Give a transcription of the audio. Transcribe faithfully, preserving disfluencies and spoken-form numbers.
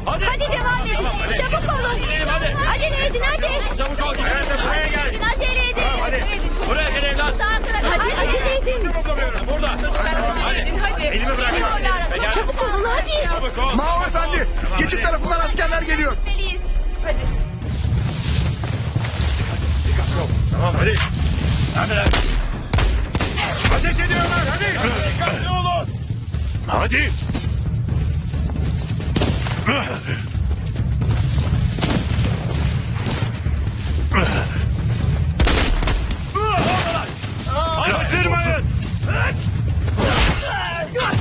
Hadi. Hadi devam edin. Hadi. Çabuk olun. Gidelim hadi. Acele edin hadi. Çabuk ol. Evet, buraya gel. Acele edin. Hadi. Buraya gel evlat. Hadi acele edin. Burada. Hadi. Hadi. Elimi bırak. Gel. Çabuk olun hadi. Çabuk ol. Mao efendi, Tamam, geçit hadi. tarafından askerler geliyor. Tamam hadi. Hadi lan. Ateş ediyorlar hadi. Dikkatli olun. Hadi.